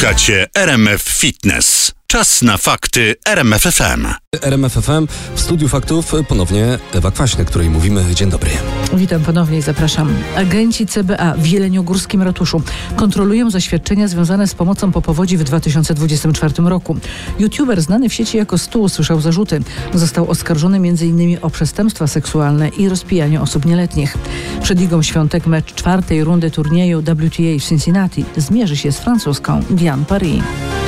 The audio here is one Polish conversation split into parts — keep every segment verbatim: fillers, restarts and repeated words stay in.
Słuchacie R M F Fitness. Czas na fakty R M F F M. R M F F M, w studiu faktów ponownie Ewa Kwaśny, której mówimy dzień dobry. Witam ponownie i zapraszam. Agenci C B A w Jeleniogórskim Ratuszu kontrolują zaświadczenia związane z pomocą po powodzi w dwa tysiące dwudziestym czwartym roku. YouTuber znany w sieci jako Stu usłyszał zarzuty. Został oskarżony m.in. o przestępstwa seksualne i rozpijanie osób nieletnich. Przed Ligą Świątek mecz czwartej rundy turnieju W T A w Cincinnati zmierzy się z francuską Diane Paris.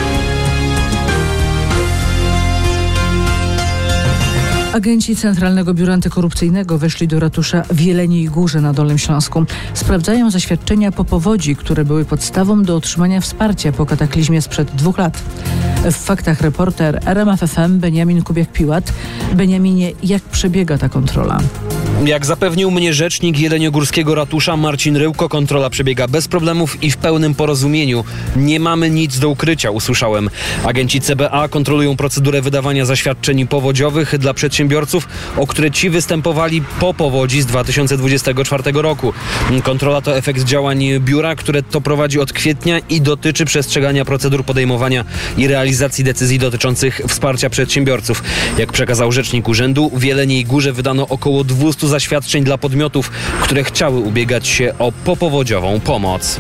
Agenci Centralnego Biura Antykorupcyjnego weszli do ratusza w Jeleniej Górze na Dolnym Śląsku. Sprawdzają zaświadczenia po powodzi, które były podstawą do otrzymania wsparcia po kataklizmie sprzed dwóch lat. W faktach reporter R M F F M Beniamin Kubiak-Piłat. Beniaminie, jak przebiega ta kontrola? Jak zapewnił mnie rzecznik Jeleniogórskiego Ratusza Marcin Ryłko, kontrola przebiega bez problemów i w pełnym porozumieniu. Nie mamy nic do ukrycia, usłyszałem. Agenci C B A kontrolują procedurę wydawania zaświadczeń powodziowych dla przedsiębiorców, o które ci występowali po powodzi z dwa tysiące dwudziestego czwartego roku. Kontrola to efekt działań biura, które to prowadzi od kwietnia i dotyczy przestrzegania procedur podejmowania i realizacji decyzji dotyczących wsparcia przedsiębiorców. Jak przekazał rzecznik urzędu, w Jeleniej Górze wydano około dwieście zaświadczeń dla podmiotów, które chciały ubiegać się o popowodziową pomoc.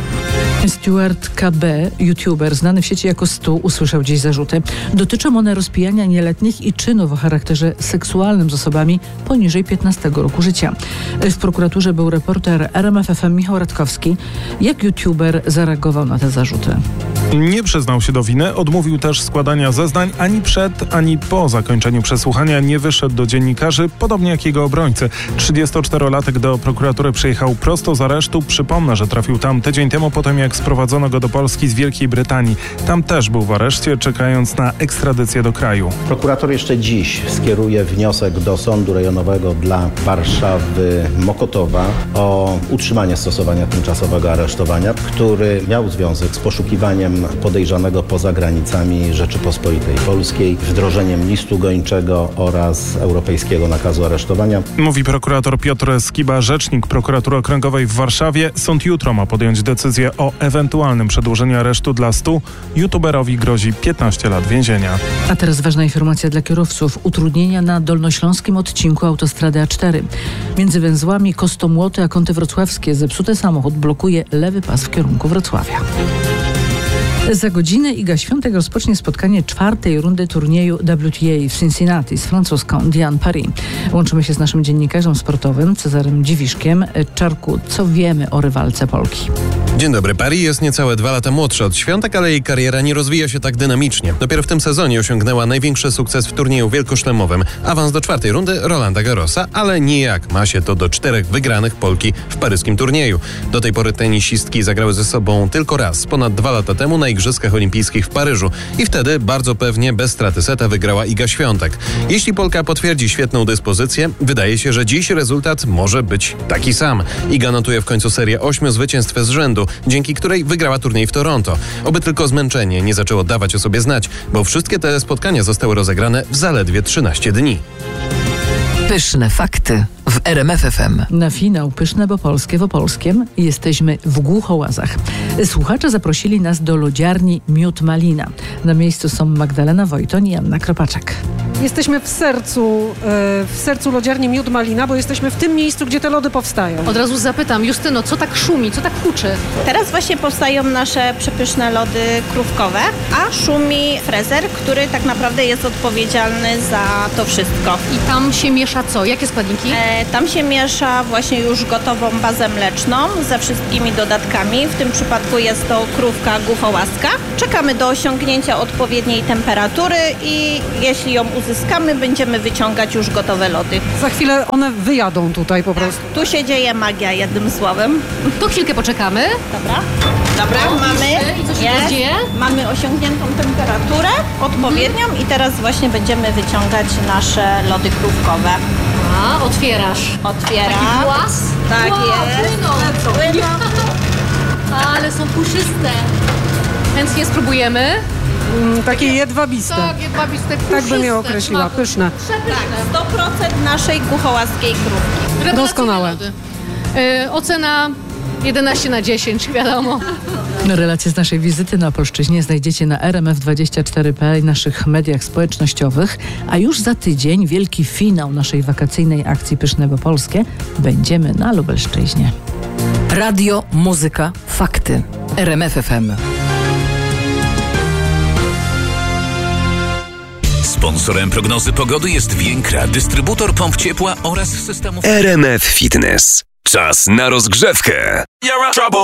Stuart K B, YouTuber znany w sieci jako Stu, usłyszał dziś zarzuty. Dotyczą one rozpijania nieletnich i czynów o charakterze seksualnym z osobami poniżej piętnastego roku życia. W prokuraturze był reporter R M F F M Michał Radkowski. Jak YouTuber zareagował na te zarzuty? Nie przyznał się do winy, odmówił też składania zeznań. Ani przed, ani po zakończeniu przesłuchania nie wyszedł do dziennikarzy, podobnie jak jego obrońcy. trzydziestoczterolatek do prokuratury przyjechał prosto z aresztu. Przypomnę, że trafił tam tydzień temu po tym, jak sprowadzono go do Polski z Wielkiej Brytanii. Tam też był w areszcie, czekając na ekstradycję do kraju. Prokurator jeszcze dziś skieruje wniosek do Sądu Rejonowego dla Warszawy Mokotowa o utrzymanie stosowania tymczasowego aresztowania, który miał związek z poszukiwaniem podejrzanego poza granicami Rzeczypospolitej Polskiej, wdrożeniem listu gończego oraz europejskiego nakazu aresztowania. Mówi prokurator Piotr Skiba, rzecznik Prokuratury Okręgowej w Warszawie. Sąd jutro ma podjąć decyzję o ewentualnym przedłużeniu aresztu dla Stu. YouTuberowi grozi piętnaście lat więzienia. A teraz ważna informacja dla kierowców. Utrudnienia na dolnośląskim odcinku autostrady A cztery. Między węzłami Kostomłoty a Kąty Wrocławskie zepsuty samochód blokuje lewy pas w kierunku Wrocławia. Za godzinę Iga Świątek rozpocznie spotkanie czwartej rundy turnieju W T A w Cincinnati z francuską Diane Paris. Łączymy się z naszym dziennikarzem sportowym Cezarem Dziwiszkiem. Czarku, co wiemy o rywalce Polki? Dzień dobry. Paris jest niecałe dwa lata młodsza od Świątek, ale jej kariera nie rozwija się tak dynamicznie. Dopiero w tym sezonie osiągnęła największy sukces w turnieju wielkoszlemowym. Awans do czwartej rundy Rolanda Garrosa, ale nijak ma się to do czterech wygranych Polki w paryskim turnieju. Do tej pory tenisistki zagrały ze sobą tylko raz, ponad dwa lata temu na Igrzyskach Olimpijskich w Paryżu. I wtedy bardzo pewnie bez straty seta wygrała Iga Świątek. Jeśli Polka potwierdzi świetną dyspozycję, wydaje się, że dziś rezultat może być taki sam. Iga notuje w końcu serię ośmiu zwycięstw z rzędu, dzięki której wygrała turniej w Toronto. Oby tylko zmęczenie nie zaczęło dawać o sobie znać, bo wszystkie te spotkania zostały rozegrane w zaledwie trzynaście dni. Pyszne fakty w R M F F M. Na finał Pyszne bo Polskie w Opolskiem jesteśmy w Głuchołazach. Słuchacze zaprosili nas do lodziarni Miód Malina. Na miejscu są Magdalena Wojton i Anna Kropaczek. Jesteśmy w sercu, w sercu lodziarni Miód Malina, bo jesteśmy w tym miejscu, gdzie te lody powstają. Od razu zapytam, Justyno, co tak szumi, co tak huczy? Teraz właśnie powstają nasze przepyszne lody krówkowe, a szumi frezer, który tak naprawdę jest odpowiedzialny za to wszystko. I tam się miesza co? Jakie składniki? E, tam się miesza właśnie już gotową bazę mleczną ze wszystkimi dodatkami. W tym przypadku jest to krówka głuchołaska. Czekamy do osiągnięcia odpowiedniej temperatury i jeśli ją uzyskamy, będziemy wyciągać już gotowe lody. Za chwilę one wyjadą tutaj po prostu. Tu się dzieje magia, jednym słowem. To chwilkę poczekamy. Dobra. Dobra, no, mamy. I co się jest, dzieje? Mamy osiągniętą temperaturę odpowiednią hmm. i teraz właśnie będziemy wyciągać nasze lody krówkowe. A, otwierasz. Otwieram. Taki głaz? Tak wow, jest. Płyną. Płyną. Ale są puszyste. Chętnie spróbujemy. Mm, takie jedwabiste. Tak, jedwabiste, puszyste. Tak bym je określiła, smaku. pyszne. Tak, sto procent naszej głuchołaskiej krówki. Doskonałe. Yy, ocena jedenaście na dziesięć, wiadomo. Relacje z naszej wizyty na Opolszczyźnie znajdziecie na R M F dwadzieścia cztery kropka p l i naszych mediach społecznościowych, a już za tydzień wielki finał naszej wakacyjnej akcji Pyszne bo Polskie. Będziemy na Lubelszczyźnie. Radio, muzyka, fakty. R M F F M. Sponsorem prognozy pogody jest Więkra, dystrybutor pomp ciepła oraz systemów R M F Fitness. Czas na rozgrzewkę.